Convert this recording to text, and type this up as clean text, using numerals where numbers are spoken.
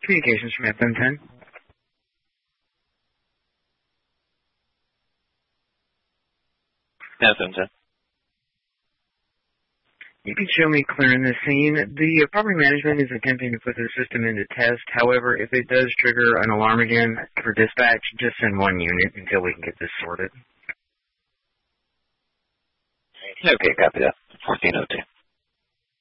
Communications from FM10. FM10. You can show me clearing the scene. The property management is attempting to put the system into test. However, if it does trigger an alarm again for dispatch, just send one unit until we can get this sorted. Okay, copy that. 1402.